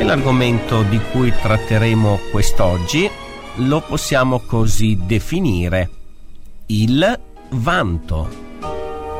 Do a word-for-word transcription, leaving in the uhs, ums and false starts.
E l'argomento di cui tratteremo quest'oggi lo possiamo così definire: il vanto.